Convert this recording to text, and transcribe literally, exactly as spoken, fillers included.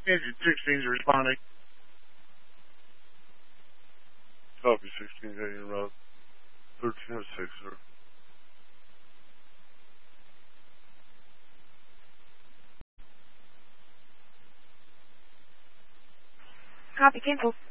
Engine sixteen's responding. Copy, sixteen heading route thirteen oh six, sir. Copy, cancel.